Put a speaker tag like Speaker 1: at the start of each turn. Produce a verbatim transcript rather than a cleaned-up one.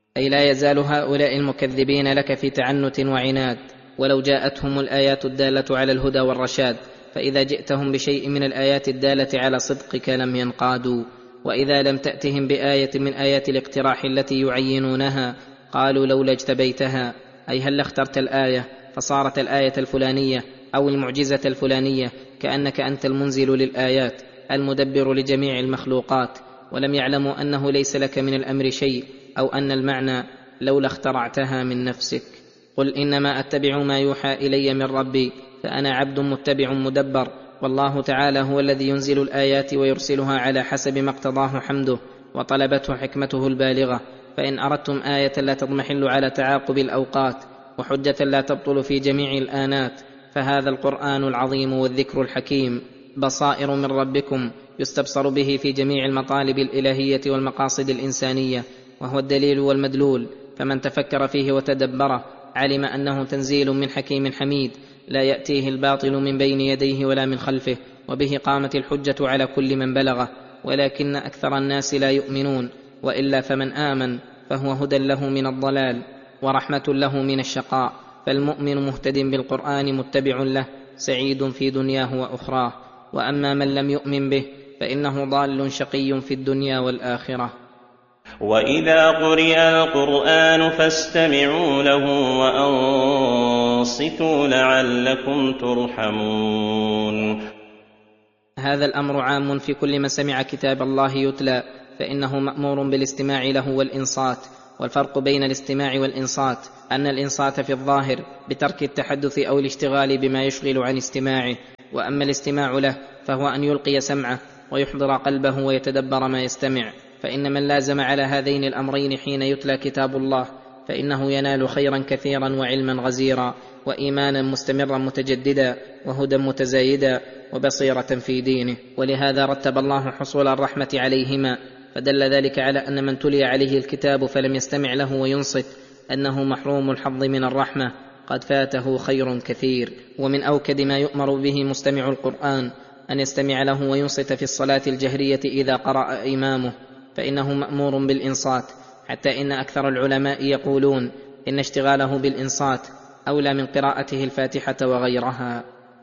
Speaker 1: أي لا يزال هؤلاء المكذبين لك في تعنت وعناد ولو جاءتهم الآيات الدالة على الهدى والرشاد، فإذا جئتهم بشيء من الآيات الدالة على صدقك لم ينقادوا، وإذا لم تأتهم بآية من آيات الاقتراح التي يعينونها قالوا لولا اجتبيتها، أي هل اخترت الآية فصارت الآية الفلانية أو المعجزة الفلانية، كأنك أنت المنزل للآيات المدبر لجميع المخلوقات، ولم يعلموا أنه ليس لك من الأمر شيء، أو أن المعنى لولا اخترعتها من نفسك. قل إنما أتبع ما يوحى إلي من ربي، فأنا عبد متبع مدبر، والله تعالى هو الذي ينزل الآيات ويرسلها على حسب ما اقتضاه حمده وطلبته حكمته البالغة. فإن أردتم آية لا تضمحل على تعاقب الأوقات وحجة لا تبطل في جميع الآنات، فهذا القرآن العظيم والذكر الحكيم بصائر من ربكم يستبصر به في جميع المطالب الإلهية والمقاصد الإنسانية، وهو الدليل والمدلول، فمن تفكر فيه وتدبره علم أنه تنزيل من حكيم حميد لا يأتيه الباطل من بين يديه ولا من خلفه، وبه قامت الحجة على كل من بلغه، ولكن أكثر الناس لا يؤمنون، وإلا فمن آمن فهو هدى له من الضلال ورحمة له من الشقاء، فالمؤمن مهتد بالقرآن متبع له سعيد في دنياه وأخراه، وأما من لم يؤمن به فإنه ضال شقي في الدنيا والآخرة.
Speaker 2: وإذا قرئ القرآن فاستمعوا له وأنصتوا لعلكم ترحمون.
Speaker 1: هذا الأمر عام في كل من سمع كتاب الله يتلى، فإنه مأمور بالاستماع له والإنصات. والفرق بين الاستماع والإنصات أن الإنصات في الظاهر بترك التحدث أو الاشتغال بما يشغل عن استماعه، وأما الاستماع له فهو أن يلقي سمعه ويحضر قلبه ويتدبر ما يستمع. فإن من لازم على هذين الأمرين حين يتلى كتاب الله فإنه ينال خيرا كثيرا وعلما غزيرا وإيمانا مستمرا متجددا وهدى متزايدا وبصيرة في دينه. ولهذا رتب الله حصول الرحمة عليهما، فدل ذلك على أن من تلي عليه الكتاب فلم يستمع له وينصت أنه محروم الحظ من الرحمة، قد فاته خير كثير. ومن أوكد ما يؤمر به مستمع القرآن أن يستمع له وينصت في الصلاة الجهرية إذا قرأ إمامه، فإنه مأمور بالإنصات، حتى إن أكثر العلماء يقولون إن اشتغاله بالإنصات أولى من قراءته الفاتحة وغيرها.